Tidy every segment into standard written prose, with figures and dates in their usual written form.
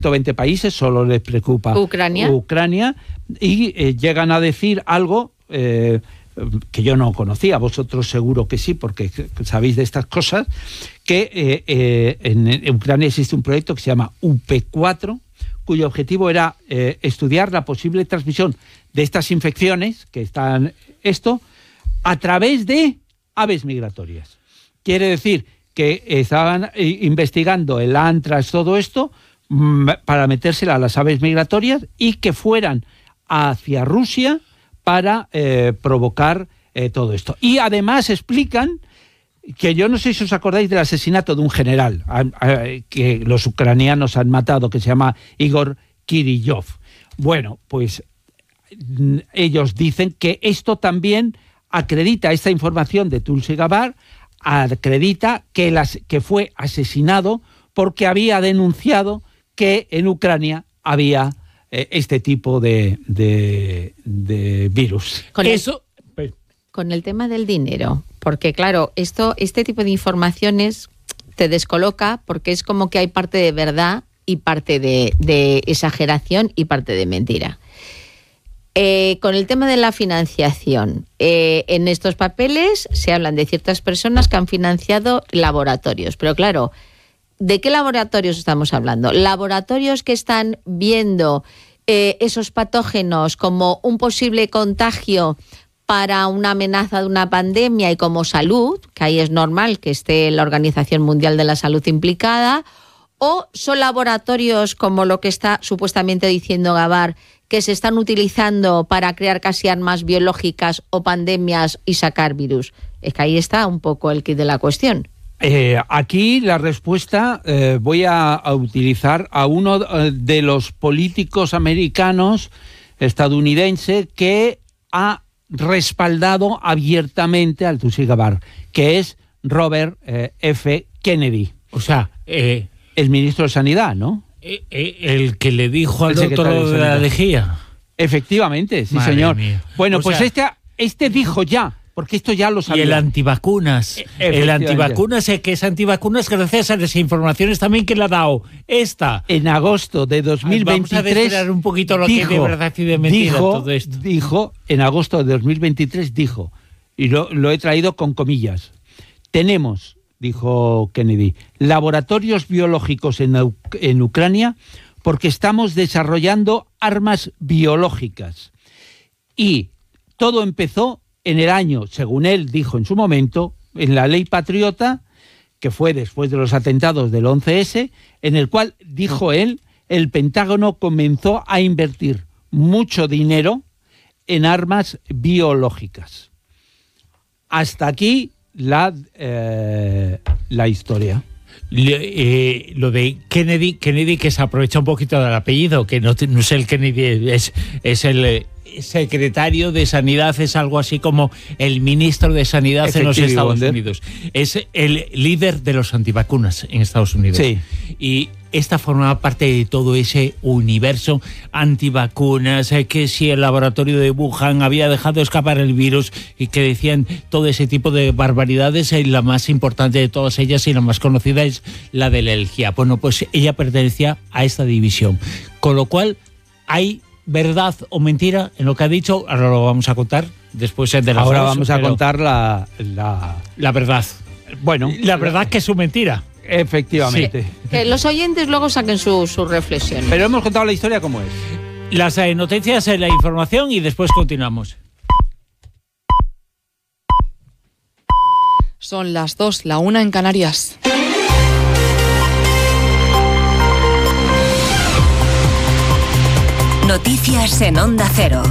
120 países, solo les preocupa Ucrania y llegan a decir algo que yo no conocía, vosotros seguro que sí, porque sabéis de estas cosas, que en Ucrania existe un proyecto que se llama UP4, cuyo objetivo era estudiar la posible transmisión de estas infecciones que están a través de aves migratorias. Quiere decir que estaban investigando el antrax, todo esto, para metérsela a las aves migratorias y que fueran hacia Rusia para provocar todo esto. Y además explican que yo no sé si os acordáis del asesinato de un general que los ucranianos han matado, que se llama Igor Kirillov. Bueno, pues ellos dicen que esto también acredita, esta información de Tulsi Gabbard, acredita que fue asesinado porque había denunciado que en Ucrania había este tipo de virus. Con el tema del dinero, porque claro, este tipo de informaciones te descoloca porque es como que hay parte de verdad y parte de exageración y parte de mentira. Con el tema de la financiación, en estos papeles se hablan de ciertas personas que han financiado laboratorios, pero claro, ¿de qué laboratorios estamos hablando? Laboratorios que están viendo esos patógenos como un posible contagio para una amenaza de una pandemia y como salud, que ahí es normal que esté la Organización Mundial de la Salud implicada, o son laboratorios como lo que está supuestamente diciendo Gabbard, que se están utilizando para crear casi armas biológicas o pandemias y sacar virus. Es que ahí está un poco el quid de la cuestión. Aquí la respuesta voy a utilizar a uno de los políticos americanos, estadounidense, que ha respaldado abiertamente al Tulsi Gabbard, que es Robert F. Kennedy. O sea, el ministro de Sanidad, ¿no? El que le dijo al doctor de la lejía. Efectivamente, sí, Madre señor. Mía. Bueno, pues este dijo ya, porque esto ya lo sabía. Y el antivacunas. El antivacunas, que es antivacunas gracias a las informaciones también que le ha dado esta. En agosto de 2023... Vamos a desvelar un poquito lo que es de verdad y de mentira todo esto. En agosto de 2023 dijo, y lo he traído con comillas, tenemos, dijo Kennedy, laboratorios biológicos en Ucrania porque estamos desarrollando armas biológicas. Y todo empezó en el año, según él dijo en su momento, en la Ley Patriota, que fue después de los atentados del 11S, en el cual, dijo él, el Pentágono comenzó a invertir mucho dinero en armas biológicas. Hasta aquí la historia. Lo de Kennedy, que se aprovecha un poquito del apellido, que no es el Kennedy, es el secretario de Sanidad, es algo así como el ministro de Sanidad en los Estados Unidos. Es el líder de los antivacunas en Estados Unidos. Sí. Y esta formaba parte de todo ese universo antivacunas, que si el laboratorio de Wuhan había dejado escapar el virus y que decían todo ese tipo de barbaridades. La más importante de todas ellas y la más conocida es la de la lejía. Bueno, pues ella pertenecía a esta división. Con lo cual, hay verdad o mentira en lo que ha dicho. Ahora lo vamos a contar después de la Ahora vamos a contar la verdad. Bueno, la verdad que es su mentira. Efectivamente. Sí. Que los oyentes luego saquen sus reflexiones. Pero hemos contado la historia como es. Las noticias, la información y después continuamos. Son las 2, la 1 en Canarias. Noticias en Onda Cero.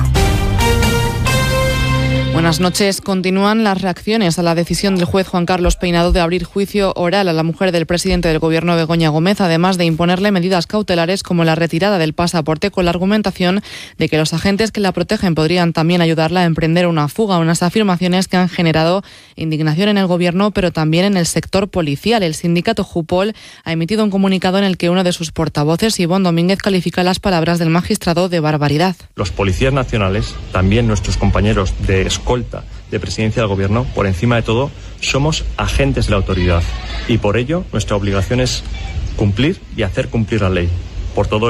Buenas noches. Continúan las reacciones a la decisión del juez Juan Carlos Peinado de abrir juicio oral a la mujer del presidente del Gobierno, Begoña Gómez, además de imponerle medidas cautelares como la retirada del pasaporte, con la argumentación de que los agentes que la protegen podrían también ayudarla a emprender una fuga. Unas afirmaciones que han generado indignación en el Gobierno, pero también en el sector policial. El sindicato Jupol ha emitido un comunicado en el que uno de sus portavoces, Ivonne Domínguez, califica las palabras del magistrado de barbaridad. Los policías nacionales, también nuestros compañeros de escolta de presidencia del Gobierno, por encima de todo, somos agentes de la autoridad y por ello nuestra obligación es cumplir y hacer cumplir la ley. por todo